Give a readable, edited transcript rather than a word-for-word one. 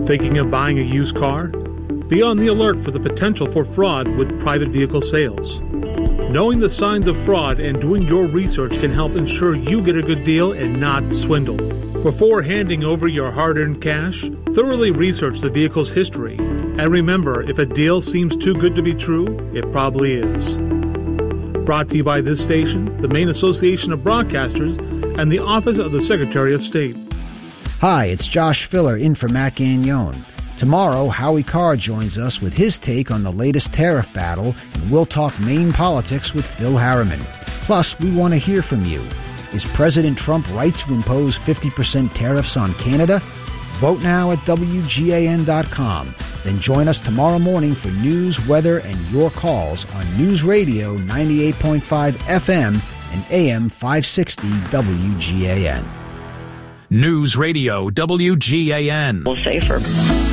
Thinking of buying a used car? Be on the alert for the potential for fraud with private vehicle sales. Knowing the signs of fraud and doing your research can help ensure you get a good deal and not swindled. Before handing over your hard-earned cash, thoroughly research the vehicle's history. And remember, if a deal seems too good to be true, it probably is. Brought to you by this station, the Maine Association of Broadcasters, and the Office of the Secretary of State. Hi, it's Josh Filler in for Matt Gagnon. Tomorrow, Howie Carr joins us with his take on the latest tariff battle, and we'll talk Maine politics with Phil Harriman. Plus, we want to hear from you. Is President Trump right to impose 50% tariffs on Canada? Vote now at WGAN.com. Then join us tomorrow morning for news, weather, and your calls on News Radio 98.5 FM and AM 560 WGAN. News Radio WGAN. Safer.